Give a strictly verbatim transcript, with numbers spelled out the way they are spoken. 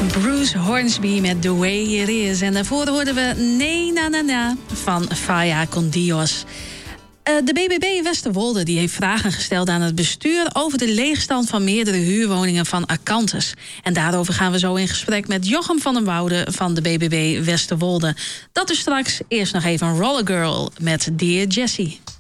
Bruce Hornsby met The Way It Is. En daarvoor hoorden we Nee Na Na Na van Faya con Dios. Uh, de B B B Westerwolde die heeft vragen gesteld aan het bestuur over de leegstand van meerdere huurwoningen van Acanthus. En daarover gaan we zo in gesprek met Jochem van den Woude van de B B B Westerwolde. Dat is straks. Eerst nog even Roller Girl met Dear Jessie.